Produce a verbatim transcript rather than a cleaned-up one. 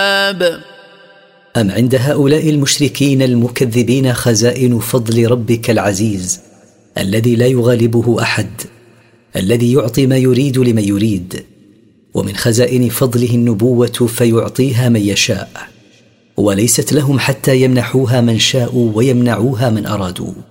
أم عند هؤلاء المشركين المكذبين خزائن فضل ربك العزيز الذي لا يغالبه أحد، الذي يعطي ما يريد لمن يريد، ومن خزائن فضله النبوة فيعطيها من يشاء، وليست لهم حتى يمنحوها من شاءوا ويمنعوها من أرادوا.